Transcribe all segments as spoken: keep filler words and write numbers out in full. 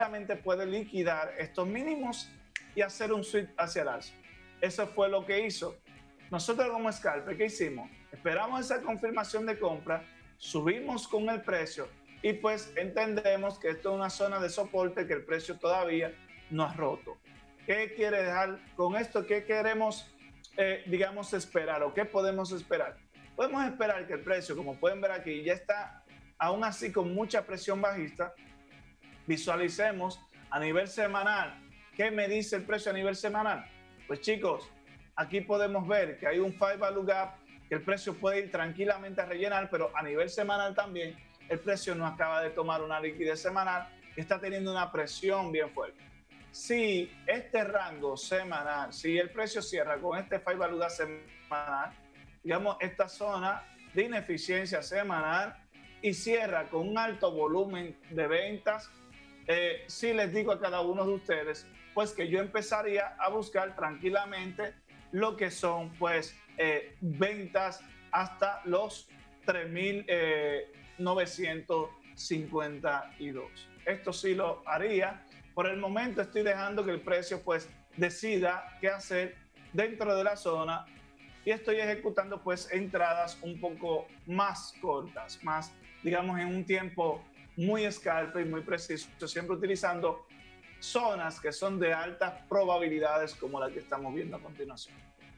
tranquilamente puede liquidar estos mínimos y hacer un switch hacia el alza. Eso fue lo que hizo. Nosotros como scalper, ¿qué hicimos? Esperamos esa confirmación de compra, subimos con el precio y pues entendemos que esto es una zona de soporte que el precio todavía no ha roto. ¿Qué quiere dejar con esto? ¿Qué queremos, eh, digamos, esperar o qué podemos esperar? Podemos esperar que el precio, como pueden ver aquí, ya está aún así con mucha presión bajista. Visualicemos a nivel semanal. ¿Qué me dice el precio a nivel semanal? Pues chicos, aquí podemos ver que hay un five value gap, que el precio puede ir tranquilamente a rellenar, pero a nivel semanal también el precio no acaba de tomar una liquidez semanal que está teniendo una presión bien fuerte. Si este rango semanal, si el precio cierra con este five value gap semanal, digamos esta zona de ineficiencia semanal y cierra con un alto volumen de ventas, eh, sí les digo a cada uno de ustedes pues que yo empezaría a buscar tranquilamente lo que son pues eh, ventas hasta los tres mil novecientos cincuenta y dos. Esto sí lo haría. Por el momento estoy dejando que el precio pues decida qué hacer dentro de la zona y estoy ejecutando pues entradas un poco más cortas, más digamos en un tiempo muy scalper y muy preciso, siempre utilizando zonas que son de altas probabilidades como la que estamos viendo a continuación.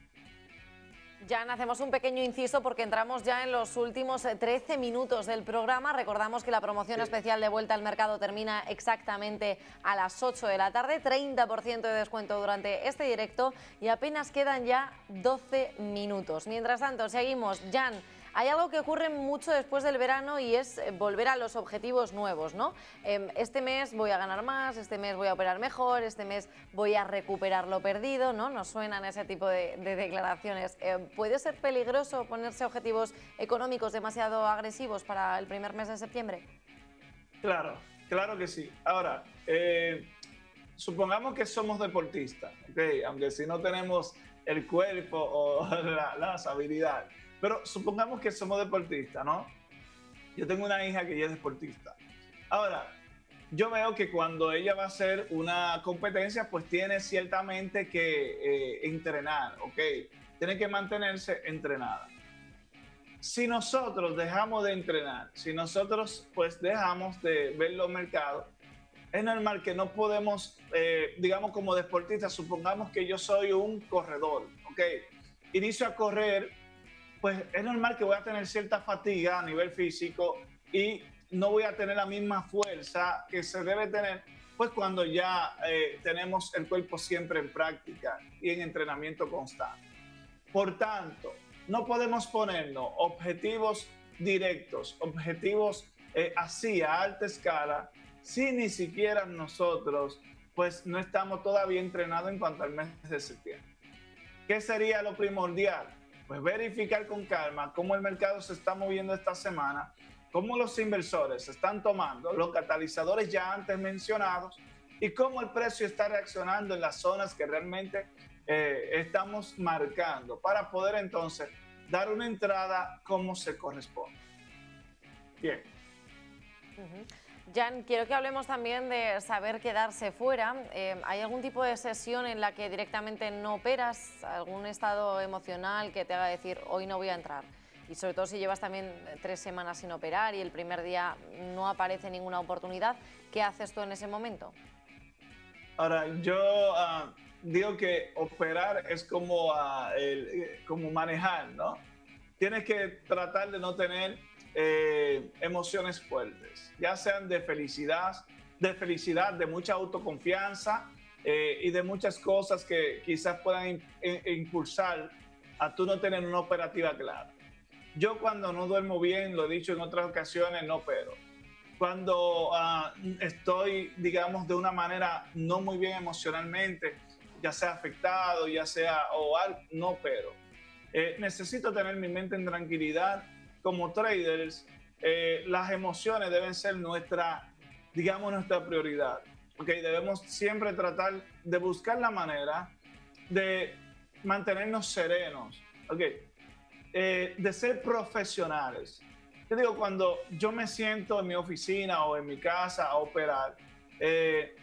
Jan, hacemos un pequeño inciso porque entramos ya en los últimos trece minutos del programa. Recordamos que la promoción sí. especial de Vuelta al Mercado termina exactamente a las ocho de la tarde, treinta por ciento de descuento durante este directo y apenas quedan ya doce minutos. Mientras tanto, seguimos. Jan, hay algo que ocurre mucho después del verano y es volver a los objetivos nuevos, ¿no? Este mes voy a ganar más, este mes voy a operar mejor, este mes voy a recuperar lo perdido, ¿no? Nos suenan ese tipo de, de declaraciones. ¿Puede ser peligroso ponerse objetivos económicos demasiado agresivos para el primer mes de septiembre? Claro, claro que sí. Ahora, eh, supongamos que somos deportistas, ¿okay? Aunque si no tenemos el cuerpo o la, las habilidades. Pero supongamos que somos deportistas, ¿no? Yo tengo una hija que ella es deportista. Ahora, yo veo que cuando ella va a hacer una competencia, pues tiene ciertamente que eh, entrenar, ¿ok? Tiene que mantenerse entrenada. Si nosotros dejamos de entrenar, si nosotros pues dejamos de ver los mercados, es normal que no podemos, eh, digamos como deportistas, supongamos que yo soy un corredor, ¿ok? Inicio a correr, pues es normal que voy a tener cierta fatiga a nivel físico y no voy a tener la misma fuerza que se debe tener pues cuando ya eh, tenemos el cuerpo siempre en práctica y en entrenamiento constante. Por tanto, no podemos ponernos objetivos directos, objetivos eh, así a alta escala, si ni siquiera nosotros pues no estamos todavía entrenados en cuanto al mes de septiembre. ¿Qué sería lo primordial? Pues verificar con calma cómo el mercado se está moviendo esta semana, cómo los inversores están tomando los catalizadores ya antes mencionados y cómo el precio está reaccionando en las zonas que realmente eh, estamos marcando para poder entonces dar una entrada como se corresponde. Bien. Uh-huh. Jan, quiero que hablemos también de saber quedarse fuera. Eh, ¿Hay algún tipo de sesión en la que directamente no operas? ¿Algún estado emocional que te haga decir hoy no voy a entrar? Y sobre todo si llevas también tres semanas sin operar y el primer día no aparece ninguna oportunidad, ¿qué haces tú en ese momento? Ahora, yo uh, digo que operar es como, uh, el, como manejar, ¿no? Tienes que tratar de no tener eh, emociones fuertes, ya sean de felicidad, de felicidad, de mucha autoconfianza eh, y de muchas cosas que quizás puedan in, in, impulsar a tú no tener una operativa clara. Yo cuando no duermo bien, lo he dicho en otras ocasiones, no opero. Cuando uh, estoy, digamos, de una manera no muy bien emocionalmente, ya sea afectado, ya sea o algo, no opero. Eh, necesito tener mi mente en tranquilidad. Como traders, eh, las emociones deben ser nuestra, digamos, nuestra prioridad. Okay, debemos siempre tratar de buscar la manera de mantenernos serenos, okay, eh, de ser profesionales. Te digo, cuando yo me siento en mi oficina o en mi casa a operar, eh,